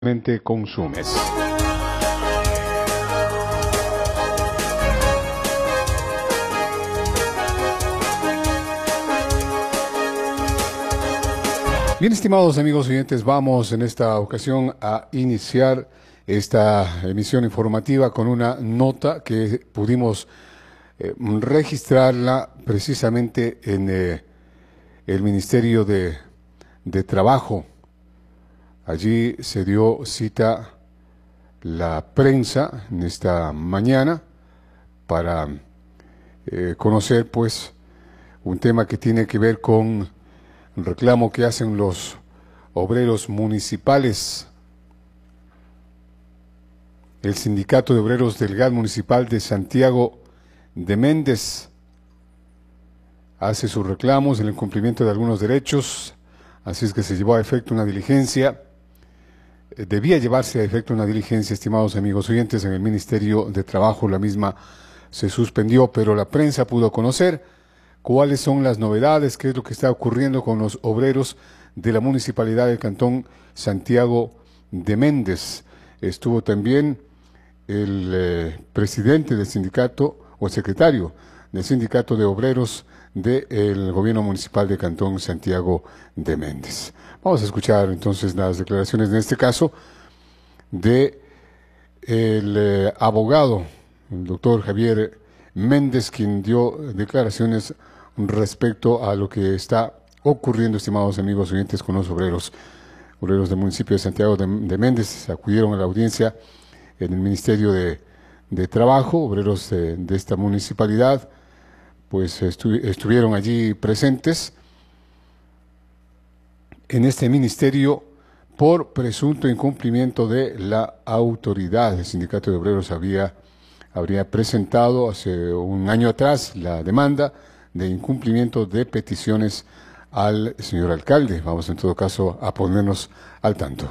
consumes. Bien, estimados amigos oyentes, vamos en esta ocasión a iniciar esta emisión informativa con una nota que pudimos registrarla precisamente en el Ministerio de Trabajo. Allí se dio cita la prensa en esta mañana para conocer pues un tema que tiene que ver con el reclamo que hacen los obreros municipales. El Sindicato de Obreros del GAD Municipal de Santiago de Méndez hace sus reclamos en el cumplimiento de algunos derechos, así es que se llevó a efecto una diligencia. Debía llevarse a efecto una diligencia, estimados amigos oyentes, en el Ministerio de Trabajo. La misma se suspendió, pero la prensa pudo conocer cuáles son las novedades, qué es lo que está ocurriendo con los obreros de la Municipalidad del Cantón Santiago de Méndez. Estuvo también el presidente del sindicato, o el secretario del Sindicato de Obreros del Gobierno Municipal de Cantón Santiago de Méndez. Vamos a escuchar entonces las declaraciones, en este caso, de el abogado, el doctor Javier Méndez, quien dio declaraciones respecto a lo que está ocurriendo, estimados amigos oyentes, con los obreros del municipio de Santiago de Méndez. Acudieron a la audiencia en el Ministerio de Trabajo, obreros de esta municipalidad, pues estuvieron allí presentes en este ministerio por presunto incumplimiento de la autoridad. El Sindicato de Obreros habría presentado hace un año atrás la demanda de incumplimiento de peticiones al señor alcalde. Vamos en todo caso a ponernos al tanto.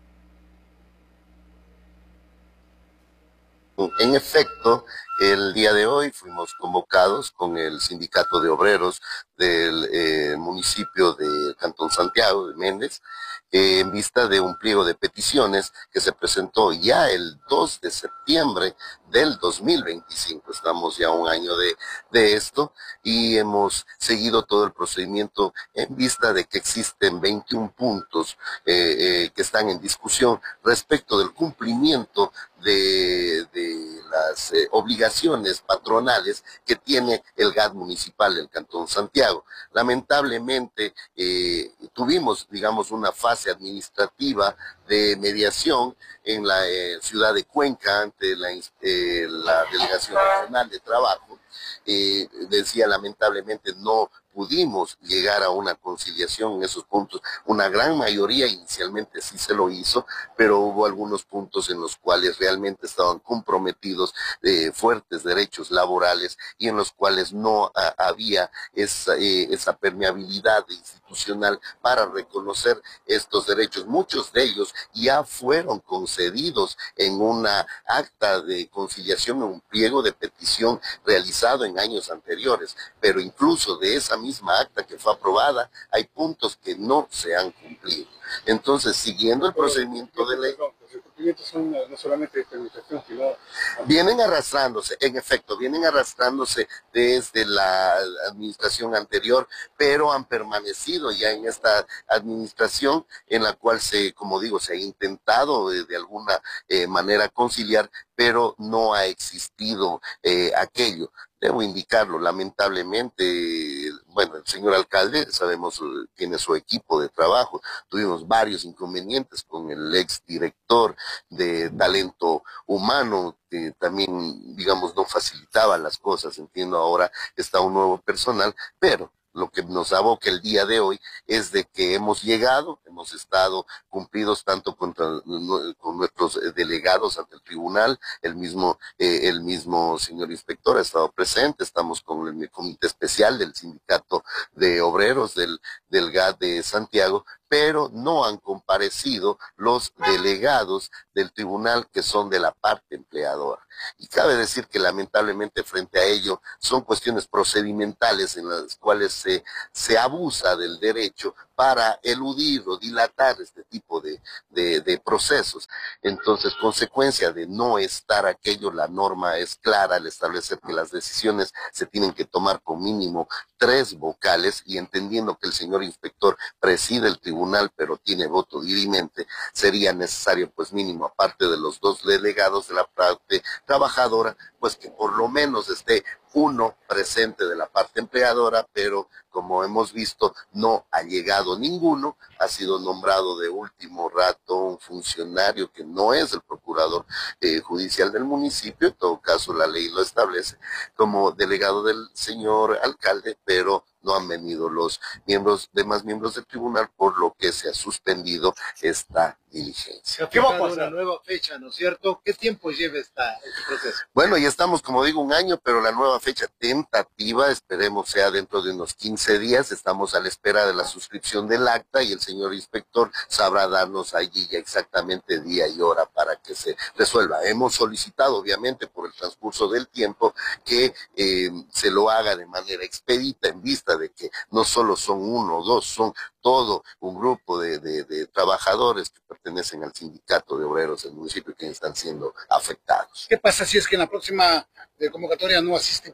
En efecto, el día de hoy fuimos convocados con el Sindicato de Obreros del municipio de Cantón Santiago de Méndez en vista de un pliego de peticiones que se presentó ya el 2 de septiembre del 2025. Estamos ya un año de esto y hemos seguido todo el procedimiento en vista de que existen 21 puntos que están en discusión respecto del cumplimiento de las obligaciones patronales que tiene el GAD municipal del Cantón Santiago. Lamentablemente tuvimos, digamos, una fase administrativa de mediación en la ciudad de Cuenca ante la Delegación Nacional de Trabajo. Decía, lamentablemente no pudimos llegar a una conciliación en esos puntos. Una gran mayoría inicialmente sí se lo hizo, pero hubo algunos puntos en los cuales realmente estaban comprometidos fuertes derechos laborales y en los cuales no había esa permeabilidad institucional para reconocer estos derechos. Muchos de ellos ya fueron concedidos en una acta de conciliación, en un pliego de petición realizado en años anteriores, pero incluso de esa misma acta que fue aprobada, hay puntos que no se han cumplido. Entonces, siguiendo el procedimiento de ley, los incumplimientos son no solamente de esta administración, sino vienen arrastrándose, en efecto, vienen arrastrándose desde la administración anterior, pero han permanecido ya en esta administración en la cual como digo, se ha intentado de alguna manera conciliar, pero no ha existido aquello. Debo indicarlo, lamentablemente, bueno, el señor alcalde, sabemos, tiene su equipo de trabajo. Tuvimos varios inconvenientes con el ex director de talento humano, que también, digamos, no facilitaba las cosas. Entiendo, ahora está un nuevo personal, pero lo que nos aboca el día de hoy es de que hemos estado cumplidos tanto con nuestros delegados ante el tribunal, el mismo señor inspector ha estado presente, estamos con el comité especial del Sindicato de Obreros del GAD de Santiago, pero no han comparecido los delegados del tribunal que son de la parte empleadora. Y cabe decir que lamentablemente frente a ello son cuestiones procedimentales en las cuales se abusa del derecho para eludir o dilatar este tipo de procesos. Entonces, consecuencia de no estar aquello, la norma es clara al establecer que las decisiones se tienen que tomar con mínimo 3 vocales, y entendiendo que el señor inspector preside el tribunal pero tiene voto dirimente, sería necesario pues mínimo, aparte de los 2 delegados de la parte trabajadora, pues que por lo menos esté uno presente de la parte empleadora, pero como hemos visto no ha llegado ninguno. Ha sido nombrado de último rato un funcionario que no es el procurador judicial del municipio, en todo caso la ley lo establece, como delegado del señor alcalde, pero no han venido los demás miembros del tribunal, por lo que se ha suspendido esta diligencia. ¿Qué va a pasar? Una nueva fecha, ¿no es cierto? ¿Qué tiempo lleva este proceso? Bueno, ya estamos, como digo, un año, pero la nueva fecha tentativa, esperemos sea dentro de unos 15 días, estamos a la espera de la suscripción del acta y el señor inspector sabrá darnos allí ya exactamente día y hora para que se resuelva. Hemos solicitado, obviamente, por el transcurso del tiempo, que se lo haga de manera expedita, en vista de que no solo son 1 o 2, son todo un grupo de trabajadores que pertenecen al sindicato de obreros del municipio que están siendo afectados. ¿Qué pasa si es que en la próxima convocatoria no asisten?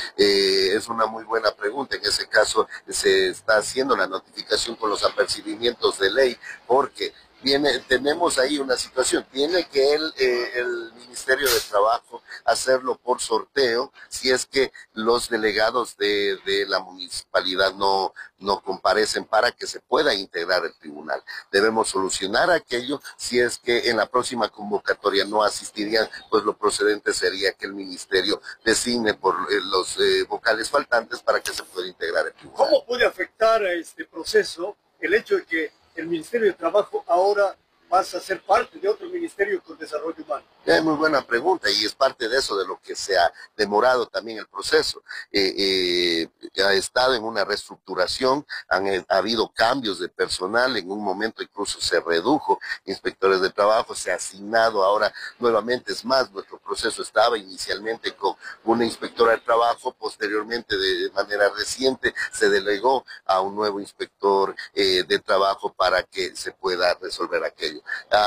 Es una muy buena pregunta. En ese caso se está haciendo la notificación con los apercibimientos de ley, porque tenemos ahí una situación, tiene que el Ministerio de Trabajo hacerlo por sorteo si es que los delegados de la municipalidad no comparecen para que se pueda integrar el tribunal. Debemos solucionar aquello. Si es que en la próxima convocatoria no asistirían, pues lo procedente sería que el ministerio designe por los vocales faltantes para que se pueda integrar el tribunal. ¿Cómo puede afectar a este proceso el hecho de que el Ministerio de Trabajo ahora pasa a ser parte de otro ministerio con desarrollo humano? Es muy buena pregunta, y es parte de eso de lo que se ha demorado también el proceso. Ha estado en una reestructuración, ha habido cambios de personal, en un momento incluso se redujo inspectores de trabajo, se ha asignado ahora nuevamente. Es más, nuestro proceso estaba inicialmente con una inspectora de trabajo, posteriormente de manera reciente se delegó a un nuevo inspector de trabajo para que se pueda resolver aquello.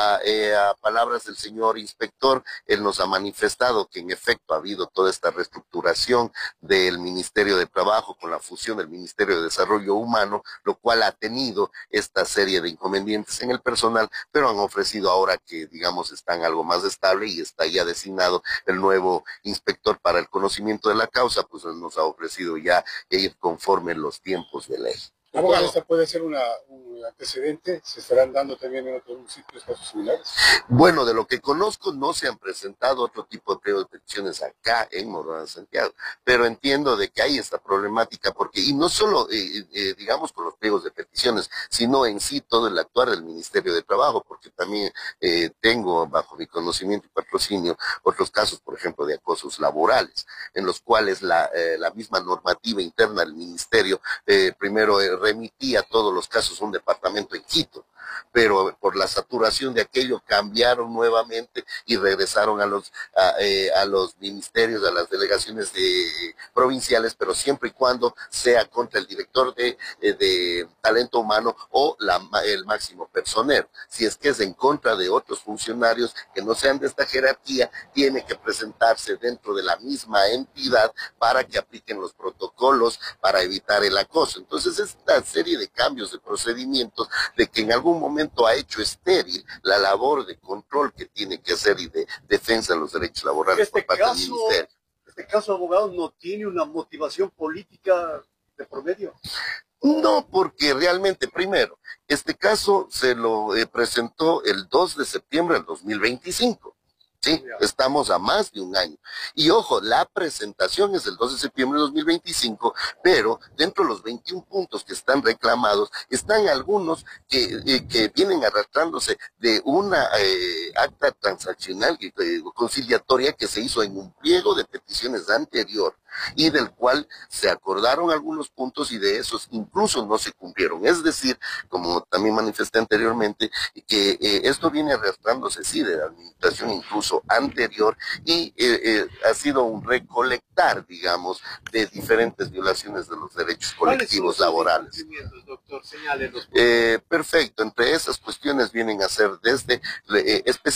A palabras del señor inspector, él nos ha manifestado que en efecto ha habido toda esta reestructuración del Ministerio de Trabajo con la fusión del Ministerio de Desarrollo Humano, lo cual ha tenido esta serie de inconvenientes en el personal, pero han ofrecido ahora que, digamos, están algo más estable y está ya designado el nuevo inspector para el conocimiento de la causa, pues nos ha ofrecido ya ir conforme los tiempos de ley. Abogado, ¿esta puede ser un antecedente? ¿Se estarán dando también en otros municipios casos similares? Bueno, de lo que conozco no se han presentado otro tipo de pliego de peticiones acá en Morona, Santiago, pero entiendo de que hay esta problemática, porque, y no solo, digamos, con los pliegos de peticiones, sino en sí todo el actuar del Ministerio de Trabajo, porque también tengo bajo mi conocimiento y patrocinio otros casos, por ejemplo, de acosos laborales, en los cuales la misma normativa interna del Ministerio primero remitía todos los casos a un departamento en Quito, pero por la saturación de aquello cambiaron nuevamente y regresaron a los ministerios, a las delegaciones provinciales, pero siempre y cuando sea contra el director de talento humano o el máximo personero. Si es que es en contra de otros funcionarios que no sean de esta jerarquía, tiene que presentarse dentro de la misma entidad para que apliquen los protocolos para evitar el acoso. Entonces, esta serie de cambios de procedimientos, de que en algún momento ha hecho estéril la labor de control que tiene que hacer y de defensa de los derechos laborales por parte del Ministerio. ¿Este caso, abogado, no tiene una motivación política de por medio? No, porque realmente, primero, este caso se lo presentó el 2 de septiembre del 2025. Sí, estamos a más de un año. Y ojo, la presentación es el 2 de septiembre de 2025, pero dentro de los 21 puntos que están reclamados, están algunos que vienen arrastrándose de una acta transaccional conciliatoria que se hizo en un pliego de peticiones anterior y del cual se acordaron algunos puntos y de esos incluso no se cumplieron. Es decir, como también manifesté anteriormente, que esto viene arrastrándose, sí, de la administración incluso anterior y ha sido un recolectar, digamos, de diferentes violaciones de los derechos colectivos laborales. Doctor, señálenos. Perfecto, entre esas cuestiones vienen a ser desde